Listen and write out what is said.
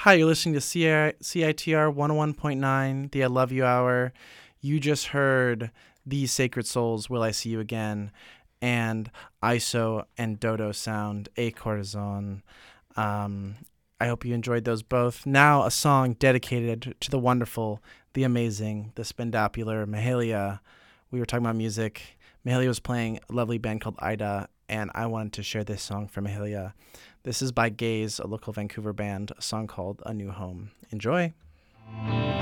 Hi, you're listening to CITR 101.9, the I Love You Hour. You just heard The Sacred Souls, Will I See You Again, and ISO and Dodo Sound, A Cortison. I hope you enjoyed those both. Now a song dedicated to the wonderful, the amazing, the spendacular Mahalia. We were talking about music. Mahalia was playing a lovely band called Ida, and I wanted to share this song from Mahalia. This is by Gaze, a local Vancouver band, a song called A New Home. Enjoy.